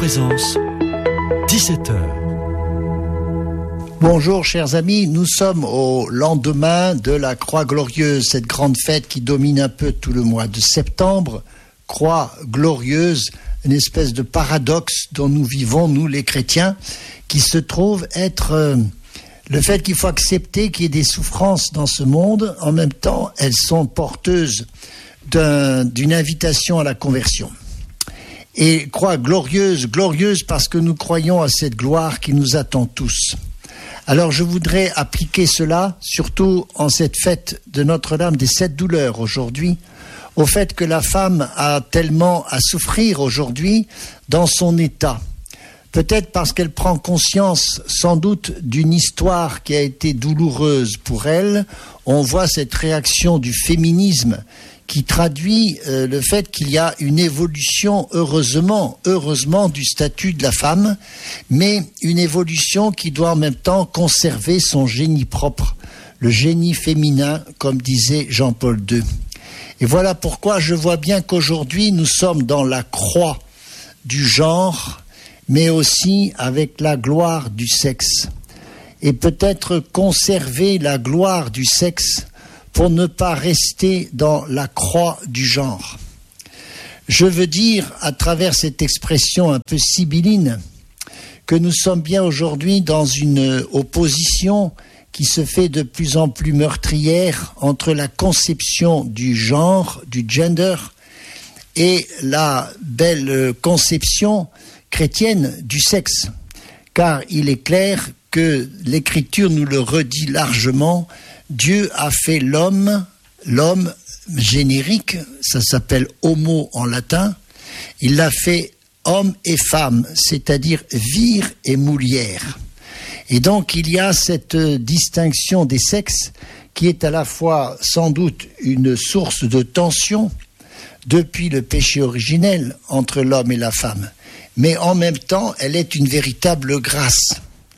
Présence, 17h. Bonjour chers amis, nous sommes au lendemain de la Croix Glorieuse, cette grande fête qui domine un peu tout le mois de septembre. Croix glorieuse, une espèce de paradoxe dont nous vivons, nous les chrétiens, qui se trouve être le fait qu'il faut accepter qu'il y ait des souffrances dans ce monde. En même temps, elles sont porteuses d'une invitation à la conversion. Et croix glorieuse, glorieuse parce que nous croyons à cette gloire qui nous attend tous. Alors je voudrais appliquer cela, surtout en cette fête de Notre-Dame des Sept Douleurs aujourd'hui, au fait que la femme a tellement à souffrir aujourd'hui dans son état. Peut-être parce qu'elle prend conscience sans doute d'une histoire qui a été douloureuse pour elle. On voit cette réaction du féminisme qui traduit le fait qu'il y a une évolution, heureusement, du statut de la femme, mais une évolution qui doit en même temps conserver son génie propre, le génie féminin, comme disait Jean-Paul II. Et voilà pourquoi je vois bien qu'aujourd'hui, nous sommes dans la croix du genre, mais aussi avec la gloire du sexe. Et peut-être conserver la gloire du sexe pour ne pas rester dans la croix du genre. Je veux dire, à travers cette expression un peu sibylline, que nous sommes bien aujourd'hui dans une opposition qui se fait de plus en plus meurtrière entre la conception du genre, du gender, et la belle conception chrétienne du sexe. Car il est clair que l'Écriture nous le redit largement, Dieu a fait l'homme générique, ça s'appelle homo en latin, il l'a fait homme et femme, c'est-à-dire vir et mulière. Et donc il y a cette distinction des sexes qui est à la fois sans doute une source de tension depuis le péché originel entre l'homme et la femme, mais en même temps elle est une véritable grâce.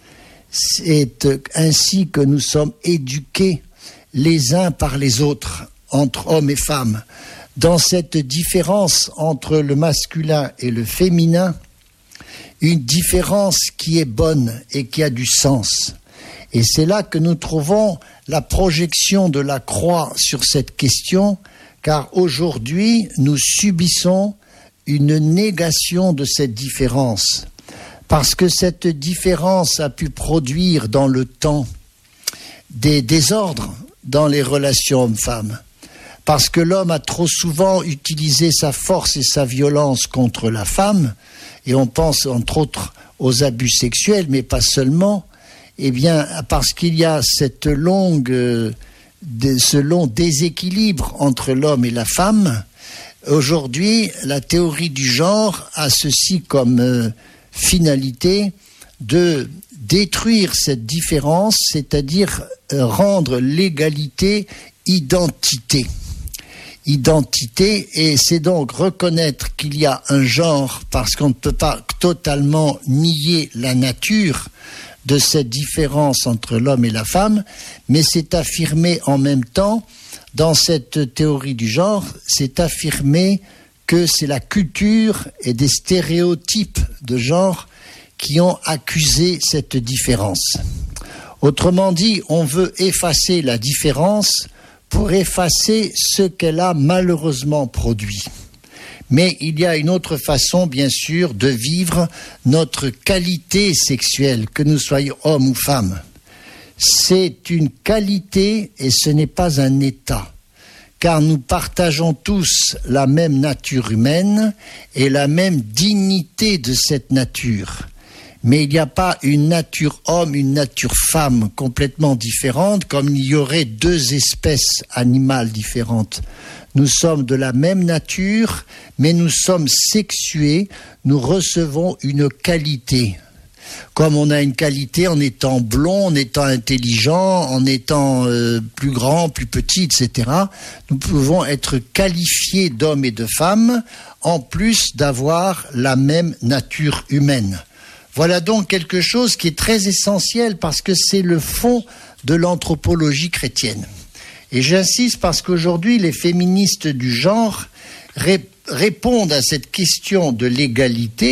C'est ainsi que nous sommes éduqués les uns par les autres, entre hommes et femmes, dans cette différence entre le masculin et le féminin, une différence qui est bonne et qui a du sens. Et c'est là que nous trouvons la projection de la croix sur cette question, car aujourd'hui, nous subissons une négation de cette différence. Parce que cette différence a pu produire dans le temps des désordres dans les relations hommes-femmes. Parce que l'homme a trop souvent utilisé sa force et sa violence contre la femme, et on pense entre autres aux abus sexuels, mais pas seulement, eh bien parce qu'il y a ce long déséquilibre entre l'homme et la femme. Aujourd'hui, la théorie du genre a ceci comme finalité de détruire cette différence, c'est-à-dire rendre l'égalité identité. Identité, et c'est donc reconnaître qu'il y a un genre, parce qu'on ne peut pas totalement nier la nature de cette différence entre l'homme et la femme, mais c'est affirmer en même temps, dans cette théorie du genre, c'est affirmer que c'est la culture et des stéréotypes de genre qui ont accusé cette différence. Autrement dit, on veut effacer la différence pour effacer ce qu'elle a malheureusement produit. Mais il y a une autre façon, bien sûr, de vivre notre qualité sexuelle, que nous soyons hommes ou femmes. C'est une qualité et ce n'est pas un état. Car nous partageons tous la même nature humaine et la même dignité de cette nature. Mais il n'y a pas une nature homme, une nature femme complètement différente, comme il y aurait deux espèces animales différentes. Nous sommes de la même nature, mais nous sommes sexués, nous recevons une qualité. Comme on a une qualité en étant blond, en étant intelligent, en étant plus grand, plus petit, etc., nous pouvons être qualifiés d'hommes et de femmes, en plus d'avoir la même nature humaine. Voilà donc quelque chose qui est très essentiel parce que c'est le fond de l'anthropologie chrétienne. Et j'insiste parce qu'aujourd'hui, les féministes du genre répondent à cette question de l'égalité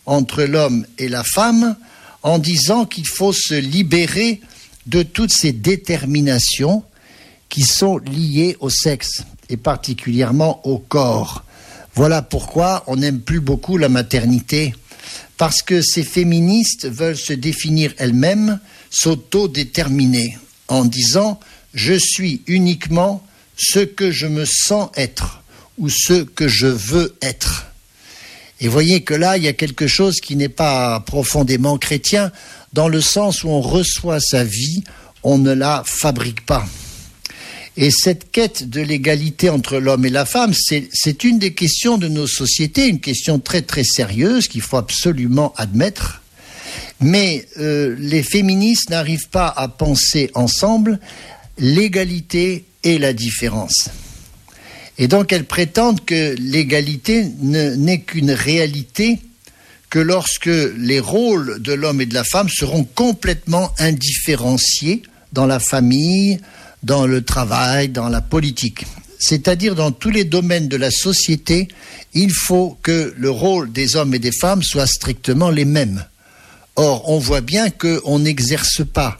entre l'homme et la femme en disant qu'il faut se libérer de toutes ces déterminations qui sont liées au sexe et particulièrement au corps. Voilà pourquoi on n'aime plus beaucoup la maternité, parce que ces féministes veulent se définir elles-mêmes, s'auto-déterminer en disant « je suis uniquement ce que je me sens être ou ce que je veux être ». Et voyez que là, il y a quelque chose qui n'est pas profondément chrétien, dans le sens où on reçoit sa vie, on ne la fabrique pas. Et cette quête de l'égalité entre l'homme et la femme, c'est une des questions de nos sociétés, une question très très sérieuse qu'il faut absolument admettre. Mais les féministes n'arrivent pas à penser ensemble l'égalité et la différence. Et donc elles prétendent que l'égalité n'est qu'une réalité que lorsque les rôles de l'homme et de la femme seront complètement indifférenciés dans la famille, dans le travail, dans la politique. C'est-à-dire dans tous les domaines de la société, il faut que le rôle des hommes et des femmes soit strictement les mêmes. Or, on voit bien qu'on n'exerce pas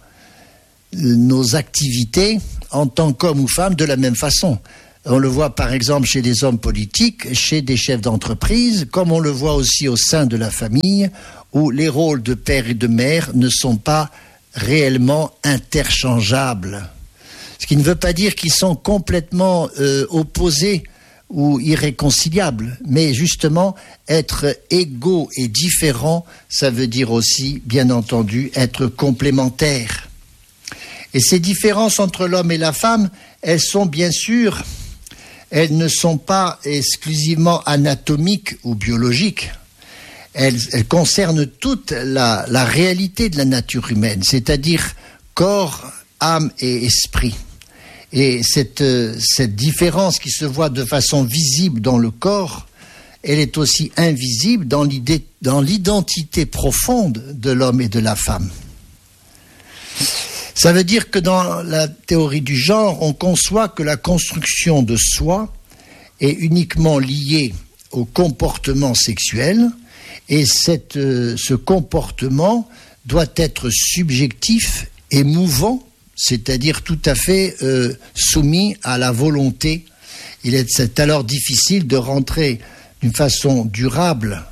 nos activités en tant qu'homme ou femme de la même façon. On le voit par exemple chez des hommes politiques, chez des chefs d'entreprise, comme on le voit aussi au sein de la famille, où les rôles de père et de mère ne sont pas réellement interchangeables. Ce qui ne veut pas dire qu'ils sont complètement opposés ou irréconciliables, mais justement être égaux et différents, ça veut dire aussi, bien entendu, être complémentaires. Et ces différences entre l'homme et la femme, elles sont bien sûr, elles ne sont pas exclusivement anatomiques ou biologiques. Elles concernent toute la réalité de la nature humaine, c'est-à-dire corps, âme et esprit. Et cette différence qui se voit de façon visible dans le corps, elle est aussi invisible dans l'identité profonde de l'homme et de la femme. Ça veut dire que dans la théorie du genre, on conçoit que la construction de soi est uniquement liée au comportement sexuel, et ce comportement doit être subjectif et mouvant, c'est-à-dire tout à fait soumis à la volonté. C'est alors difficile de rentrer d'une façon durable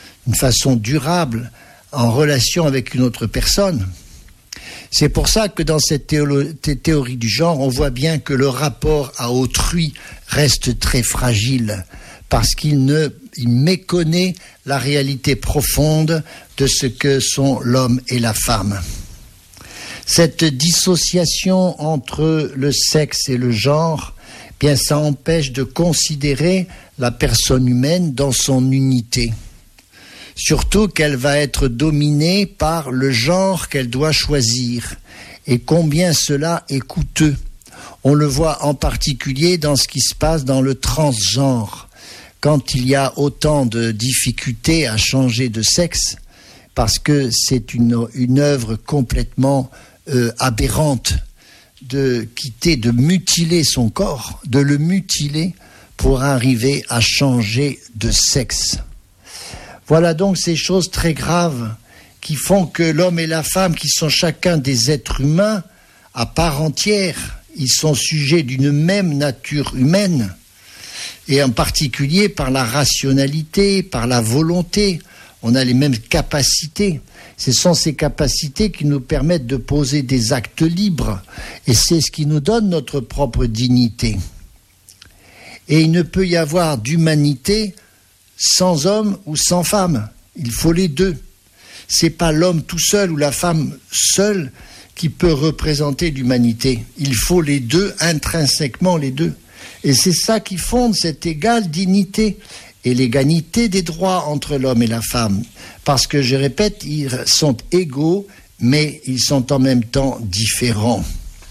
en relation avec une autre personne. C'est pour ça que dans cette théorie du genre, on voit bien que le rapport à autrui reste très fragile, parce qu'il méconnaît la réalité profonde de ce que sont l'homme et la femme. Cette dissociation entre le sexe et le genre, bien ça empêche de considérer la personne humaine dans son unité. Surtout qu'elle va être dominée par le genre qu'elle doit choisir. Et combien cela est coûteux. On le voit en particulier dans ce qui se passe dans le transgenre. Quand il y a autant de difficultés à changer de sexe, parce que c'est une œuvre complètement aberrante de mutiler son corps, de le mutiler pour arriver à changer de sexe. Voilà donc ces choses très graves qui font que l'homme et la femme, qui sont chacun des êtres humains à part entière, ils sont sujets d'une même nature humaine, et en particulier par la rationalité, par la volonté. On a les mêmes capacités. Ce sont ces capacités qui nous permettent de poser des actes libres, et c'est ce qui nous donne notre propre dignité. Et il ne peut y avoir d'humanité sans homme ou sans femme. Il faut les deux. C'est pas l'homme tout seul ou la femme seule qui peut représenter l'humanité. Il faut les deux, intrinsèquement les deux. Et c'est ça qui fonde cette égale dignité et l'égalité des droits entre l'homme et la femme. Parce que, je répète, ils sont égaux, mais ils sont en même temps différents.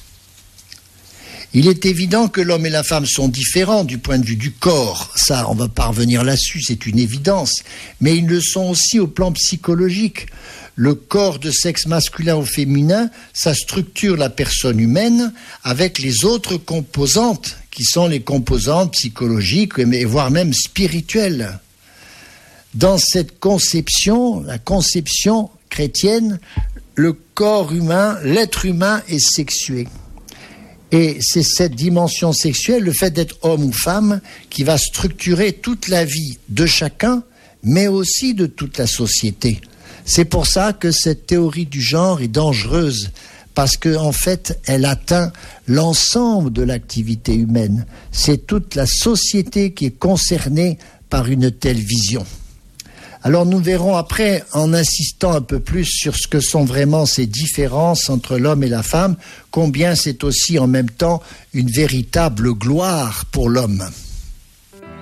Il est évident que l'homme et la femme sont différents du point de vue du corps. Ça, on va pas revenir là-dessus, c'est une évidence. Mais ils le sont aussi au plan psychologique. Le corps de sexe masculin ou féminin, ça structure la personne humaine avec les autres composantes, qui sont les composantes psychologiques, voire même spirituelles. dans cette conception, la conception chrétienne, le corps humain, l'être humain est sexué. Et c'est cette dimension sexuelle, le fait d'être homme ou femme, qui va structurer toute la vie de chacun, mais aussi de toute la société. C'est pour ça que cette théorie du genre est dangereuse, parce qu'en fait, elle atteint l'ensemble de l'activité humaine. C'est toute la société qui est concernée par une telle vision. Alors nous verrons après, en insistant un peu plus sur ce que sont vraiment ces différences entre l'homme et la femme, combien c'est aussi en même temps une véritable gloire pour l'homme.